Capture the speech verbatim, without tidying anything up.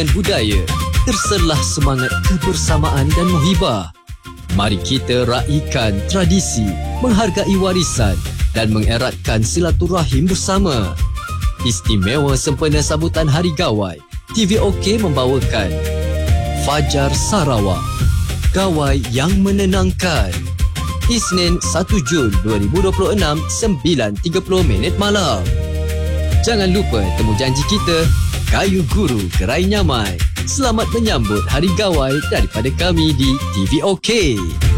dengan budaya, terserlah semangat kebersamaan dan muhibah. Mari kita raikan tradisi, menghargai warisan dan mengeratkan silaturahim bersama. Istimewa sempena sambutan Hari Gawai, T V OK membawakan Fajar Sarawak, Gawai yang menenangkan. Isnin satu Jun dua ribu dua puluh enam, sembilan tiga puluh minit malam. Jangan lupa temu janji kita, Kayu Guru Gerai Nyamai. Selamat menyambut Hari Gawai daripada kami di T V OK.